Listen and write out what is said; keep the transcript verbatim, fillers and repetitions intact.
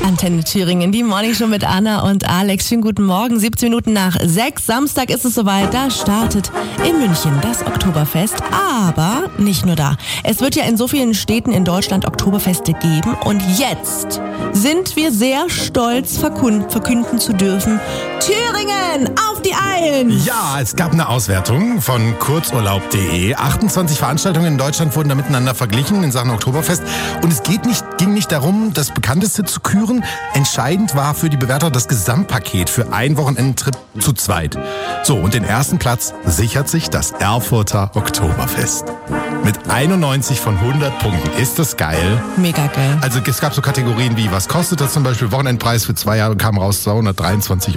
Antenne Thüringen, die Morning Show mit Anna und Alex. Schönen guten Morgen, siebzehn Minuten nach sechs. Samstag ist es soweit, da startet in München das Oktoberfest. Aber nicht nur da. Es wird ja in so vielen Städten in Deutschland Oktoberfeste geben. Und jetzt sind wir sehr stolz, verkünden, verkünden zu dürfen: Thüringen, auf die Eins! Ja, es gab eine Auswertung von kurzurlaub punkt de. achtundzwanzig Veranstaltungen in Deutschland wurden da miteinander verglichen in Sachen Oktoberfest. Und es geht nicht, ging nicht darum, das Bekannteste zu küren. Entscheidend war für die Bewerter das Gesamtpaket für einen Wochenendtrip zu zweit. So, und den ersten Platz sichert sich das Erfurter Oktoberfest. Mit einundneunzig von hundert Punkten. Ist das geil? Mega geil. Also es gab so Kategorien wie, was kostet das zum Beispiel? Wochenendpreis für zwei Jahre kam raus, zweihundertdreiundzwanzig